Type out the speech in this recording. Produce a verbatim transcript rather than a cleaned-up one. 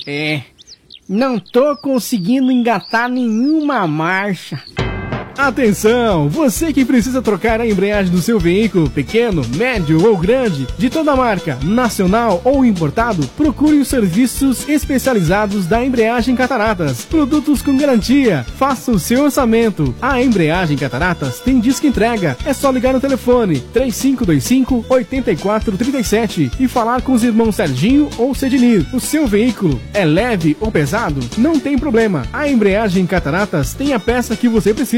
É, não tô conseguindo engatar nenhuma marcha. Atenção! Você que precisa trocar a embreagem do seu veículo, pequeno, médio ou grande, de toda marca, nacional ou importado, procure os serviços especializados da Embreagem Cataratas. Produtos com garantia. Faça o seu orçamento. A Embreagem Cataratas tem disco entrega. É só ligar no telefone três cinco dois cinco, oito quatro três sete e falar com os irmãos Serginho ou Cedinir. O seu veículo é leve ou pesado? Não tem problema. A Embreagem Cataratas tem a peça que você precisa.